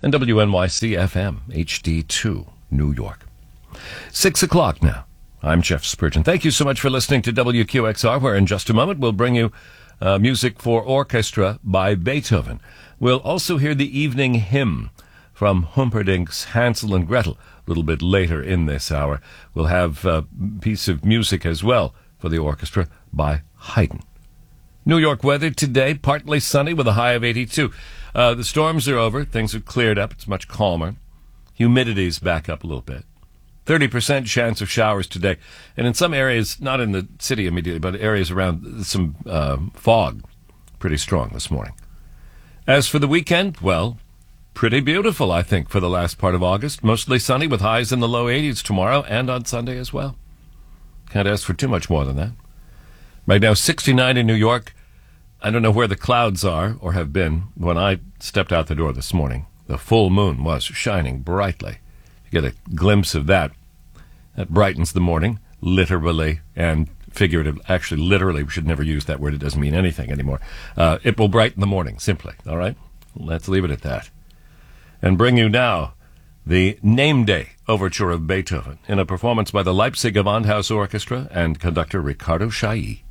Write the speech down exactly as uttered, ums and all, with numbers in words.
and W N Y C F M, H D two, New York. Six o'clock now. I'm Jeff Spurgeon. Thank you so much for listening to W Q X R, where in just a moment we'll bring you uh, music for orchestra by Beethoven. We'll also hear the evening hymn from Humperdinck's Hansel and Gretel a little bit later in this hour. We'll have a piece of music as well for the orchestra by Haydn. New York weather today, partly sunny with a high of eighty-two. Uh, the storms are over. Things have cleared up. It's much calmer. Humidity's back up a little bit. thirty percent chance of showers today. And in some areas, not in the city immediately, but areas around, some uh, fog. Pretty strong this morning. As for the weekend, well, pretty beautiful, I think, for the last part of August. Mostly sunny with highs in the low eighties tomorrow and on Sunday as well. Can't ask for too much more than that. Right now, sixty-nine in New York. I don't know where the clouds are or have been. When I stepped out the door this morning, the full moon was shining brightly. You get a glimpse of that. That brightens the morning, literally and figuratively. Actually, literally, we should never use that word. It doesn't mean anything anymore. Uh, it will brighten the morning, simply. All right? Let's leave it at that. And bring you now the Name Day Overture of Beethoven in a performance by the Leipzig Gewandhaus Orchestra and conductor Ricardo Chailly.